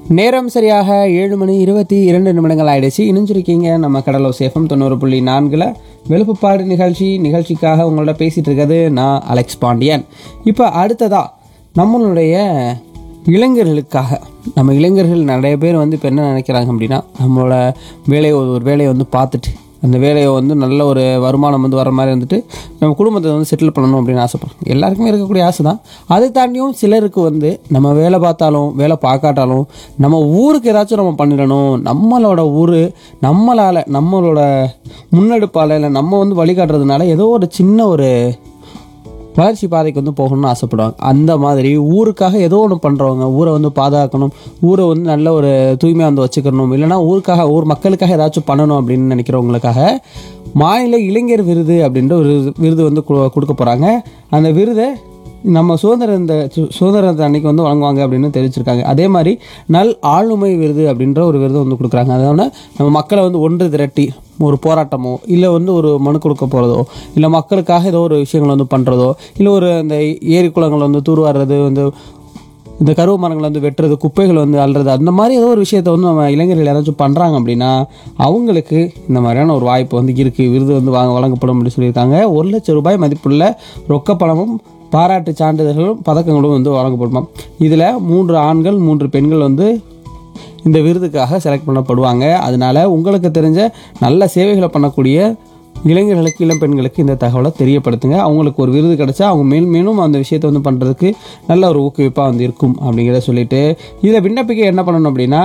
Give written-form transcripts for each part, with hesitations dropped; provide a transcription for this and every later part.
நேரம் சரியாக 7:22 ஆயிடுச்சு. இணைஞ்சிருக்கீங்க நம்ம கடலோசை எஃப்எம் 90.4 வெளுப்புப்பாடு நிகழ்ச்சிக்காக உங்களோட பேசிட்டு இருக்கிறது நான் அலெக்ஸ் பாண்டியன். இப்போ அடுத்ததா நம்மளுடைய இளைஞர்களுக்காக நம்ம இளைஞர்கள் நிறைய பேர் இப்போ என்ன நினைக்கிறாங்க அப்படின்னா, நம்மளோட ஒரு வேலையை பார்த்துட்டு அந்த வேலையை நல்ல ஒரு வருமானம் வர மாதிரி நம்ம குடும்பத்தை செட்டில் பண்ணணும் அப்படின்னு ஆசைப்படுறோம். எல்லாருக்குமே இருக்கக்கூடிய ஆசை தான். அதை தாண்டியும் சிலருக்கு நம்ம வேலை பார்த்தாலும் வேலை பார்க்காட்டாலும் நம்ம ஊருக்கு ஏதாச்சும் நம்ம பண்ணிடணும், நம்மளோட ஊர் நம்மளோட முன்னெடுப்பால் இல்லை நம்ம வழிகாட்டுறதுனால ஏதோ ஒரு சின்ன ஒரு வளர்ச்சி பாதைக்கு போகணும்னு ஆசைப்படுவாங்க. அந்த மாதிரி ஊருக்காக ஏதோ ஒன்று பண்ணுறவங்க, ஊரை பாதுகாக்கணும், ஊரை நல்ல ஒரு தூய்மையாக வச்சுக்கணும், இல்லைனா ஊர் மக்களுக்காக ஏதாச்சும் பண்ணணும் அப்படின்னு நினைக்கிறவங்களுக்காக மாநில இளைஞர் விருது அப்படின்ற ஒரு விருது கொடுக்க போகிறாங்க. அந்த விருதை நம்ம சுதந்திரத்தை அன்னைக்கு வழங்குவாங்க அப்படின்னு தெரிவிச்சிருக்காங்க. அதே மாதிரி நல் ஆளுமை விருது அப்படின்ற ஒரு விருது கொடுக்குறாங்க. அதனால நம்ம மக்களை ஒன்று திரட்டி ஒரு போராட்டமோ இல்லை ஒரு மனு கொடுக்க போகிறதோ, இல்லை மக்களுக்காக ஏதோ ஒரு விஷயங்கள் பண்ணுறதோ, இல்லை ஒரு இந்த ஏரி குளங்கள் தூர்வாடுறது, இந்த கருவ மரங்களை வெட்டுறது, குப்பைகள் அள்ளுறது, அந்த மாதிரி ஏதோ ஒரு விஷயத்த நம்ம இளைஞர்கள் யாராச்சும் பண்ணுறாங்க அப்படின்னா அவங்களுக்கு இந்த மாதிரியான ஒரு வாய்ப்பு இருக்குது. விருது வழங்கப்படும் அப்படின்னு சொல்லியிருக்காங்க. 1 லட்சம் ரூபாய் மதிப்புள்ள ரொக்க பணமும் பாராட்டு சான்றிதழ்களும் பதக்கங்களும் வழங்கப்படுமா. இதில் 3 ஆண்கள் 3 பெண்கள் இந்த விருதுக்காக செலக்ட் பண்ணப்படுவாங்க. அதனால உங்களுக்கு தெரிஞ்ச நல்ல சேவைகளை பண்ணக்கூடிய இளைஞர்களுக்கு இளம் பெண்களுக்கு இந்த தகவலை தெரியப்படுத்துங்க. அவங்களுக்கு ஒரு விருது கிடைச்சா அவங்க மேலும் அந்த விஷயத்தை பண்ணுறதுக்கு நல்ல ஒரு ஊக்குவிப்பாக இருக்கும் அப்படிங்கிறத சொல்லிட்டு, இதை விண்ணப்பிக்க என்ன பண்ணணும் அப்படின்னா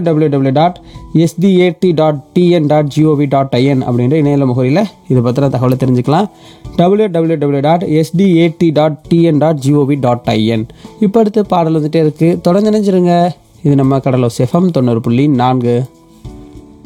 www.sdat.tn.gov.in அப்படின்ற இணையதள முகவரியில் இதை பற்றின தகவலை தெரிஞ்சுக்கலாம். www.sdat.tn.gov.in. இப்போ அடுத்து பாடல் இருக்கு, தொடர்ந்து நினைச்சிருங்க. இது நம்ம கடலோசை எஃப்எம் 90.4.